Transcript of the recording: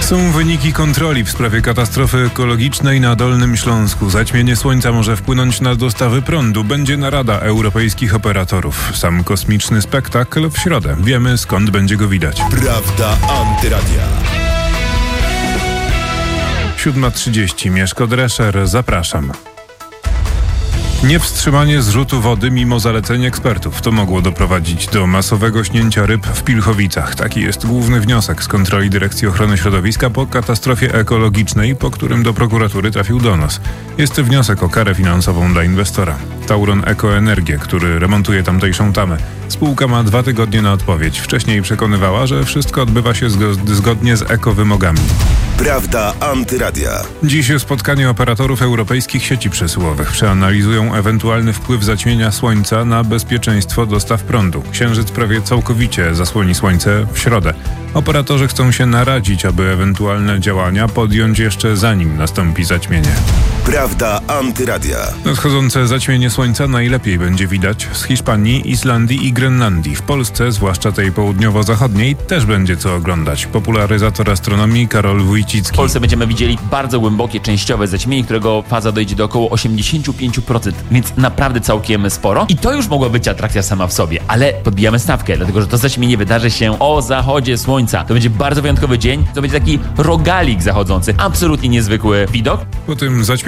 Są wyniki kontroli w sprawie katastrofy ekologicznej na Dolnym Śląsku. Zaćmienie słońca może wpłynąć na dostawy prądu. Będzie narada europejskich operatorów. Sam kosmiczny spektakl w środę. Wiemy, skąd będzie go widać. Prawda Antyradia. 7:30. Mieszko Drescher. Zapraszam. Niewstrzymanie zrzutu wody mimo zaleceń ekspertów. To mogło doprowadzić do masowego śnięcia ryb w Pilchowicach. Taki jest główny wniosek z kontroli Dyrekcji Ochrony Środowiska po katastrofie ekologicznej, po którym do prokuratury trafił donos. Jest wniosek o karę finansową dla inwestora. Tauron Ekoenergię, który remontuje tamtejszą tamę. Spółka ma 2 tygodnie na odpowiedź. Wcześniej przekonywała, że wszystko odbywa się zgodnie z ekowymogami. Prawda Antyradia. Dziś spotkanie operatorów europejskich sieci przesyłowych. Przeanalizują ewentualny wpływ zaćmienia słońca na bezpieczeństwo dostaw prądu. Księżyc prawie całkowicie zasłoni słońce w środę. Operatorzy chcą się naradzić, aby ewentualne działania podjąć jeszcze zanim nastąpi zaćmienie. Prawda Antyradia. Nadchodzące zaćmienie słońca najlepiej będzie widać z Hiszpanii, Islandii i Grenlandii. W Polsce, zwłaszcza tej południowo-zachodniej, też będzie co oglądać. Popularyzator astronomii Karol Wójcicki. W Polsce będziemy widzieli bardzo głębokie, częściowe zaćmienie, którego faza dojdzie do około 85%, więc naprawdę całkiem sporo. I to już mogła być atrakcja sama w sobie, ale podbijamy stawkę, dlatego że to zaćmienie wydarzy się o zachodzie słońca. To będzie bardzo wyjątkowy dzień, to będzie taki rogalik zachodzący, absolutnie niezwykły widok. Po tym zaćmieniu